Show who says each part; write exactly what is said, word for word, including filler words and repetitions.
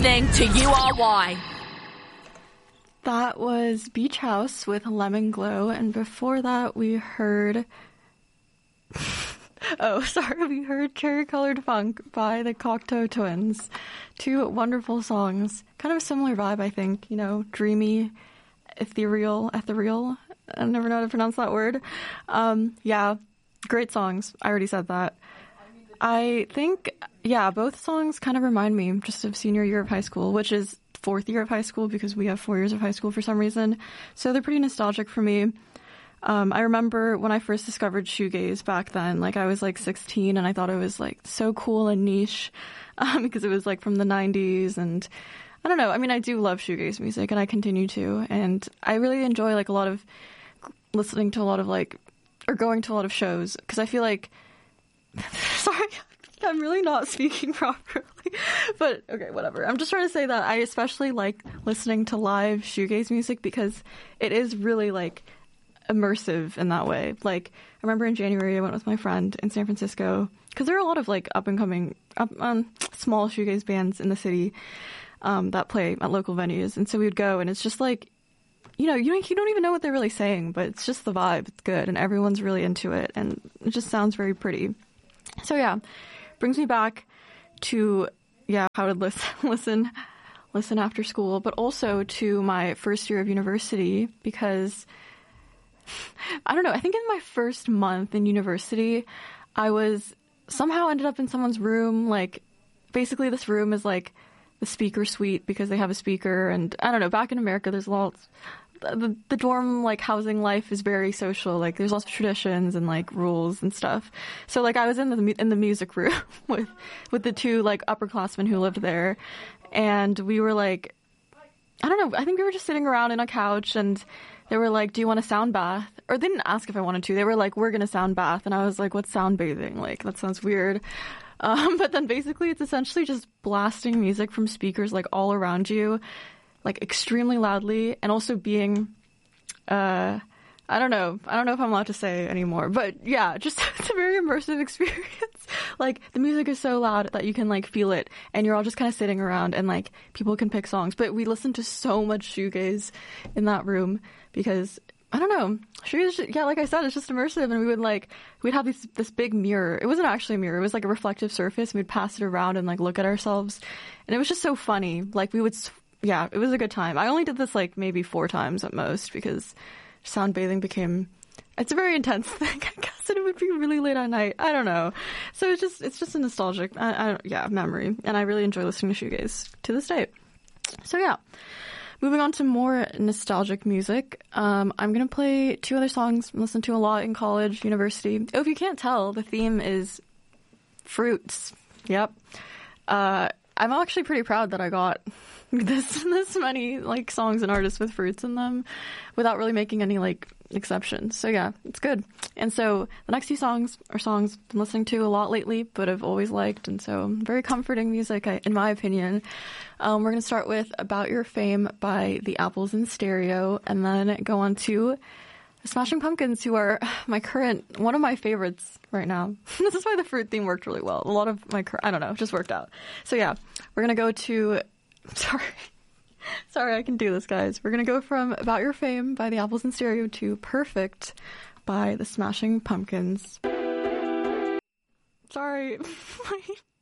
Speaker 1: listening to U R Y.
Speaker 2: That was Beach House with Lemon Glow, and before that we heard... oh, sorry, we heard Cherry Colored Funk by the Cocteau Twins. Two wonderful songs. Kind of a similar vibe, I think. You know, dreamy, ethereal, ethereal. I never know how to pronounce that word. Um, yeah, great songs. I already said that. I think, yeah, both songs kind of remind me just of senior year of high school, which is fourth year of high school because we have four years of high school for some reason. So they're pretty nostalgic for me. Um, I remember when I first discovered shoegaze back then, like I was like sixteen and I thought it was like so cool and niche um, because it was like from the nineties, and I don't know. I mean, I do love shoegaze music and I continue to, and I really enjoy like a lot of listening to a lot of like, or going to a lot of shows because I feel like, sorry, I'm really not speaking properly, but okay, whatever. I'm just trying to say that I especially like listening to live shoegaze music because it is really like immersive in that way. Like, I remember in January I went with my friend in San Francisco because there are a lot of like up and coming up um, small shoegaze bands in the city um, that play at local venues, and so we would go, and it's just like, you know, you don't, you don't even know what they're really saying, but it's just the vibe. It's good, and everyone's really into it, and it just sounds very pretty. So yeah, brings me back to yeah how to listen listen listen after school, but also to my first year of university because I don't know, I think in my first month in university, I was somehow ended up in someone's room. Like, basically this room is like the speaker suite because they have a speaker, and I don't know, back in America there's lots, the, the dorm like housing life is very social. Like, there's lots of traditions and like rules and stuff. So like I was in the in the music room with with the two like upperclassmen who lived there, and we were like, I don't know, I think we were just sitting around in a couch, and they were like, do you want a sound bath? Or they didn't ask if I wanted to. They were like, we're going to sound bath. And I was like, what's sound bathing? Like, that sounds weird. Um, but then basically it's essentially just blasting music from speakers like all around you, like extremely loudly, and also being, uh, I don't know. I don't know if I'm allowed to say anymore. But yeah, just it's a very immersive experience. Like, the music is so loud that you can like feel it, and you're all just kind of sitting around, and like people can pick songs. But we listened to so much shoegaze in that room because I don't know, shoegaze, yeah, like I said, it's just immersive. And we would like we'd have this this big mirror. It wasn't actually a mirror. It was like a reflective surface. And we'd pass it around and like look at ourselves, and it was just so funny. Like, we would, yeah, it was a good time. I only did this like maybe four times at most because sound bathing became, it's a very intense thing, I guess, and it would be really late at night. I don't know. So it's just, it's just a nostalgic, I, I, yeah, memory. And I really enjoy listening to shoegaze to this day. So yeah, moving on to more nostalgic music. Um, I'm going to play two other songs I listened to a lot in college, university. Oh, if you can't tell, the theme is fruits. Yep. Uh, I'm actually pretty proud that I got this this many like songs and artists with fruits in them without really making any like exceptions. So yeah, it's good. And so the next few songs are songs I've been listening to a lot lately, but I've always liked, and so very comforting music, in my opinion. Um, we're going to start with About Your Fame by the Apples in Stereo, and then go on to the Smashing Pumpkins, who are my current, one of my favorites right now. This is why the fruit theme worked really well. A lot of my, I don't know, just worked out. So yeah, we're going to go to, sorry, sorry, I can do this, guys. We're going to go from About Your Fame by the Apples in Stereo to Perfect by the Smashing Pumpkins. Sorry.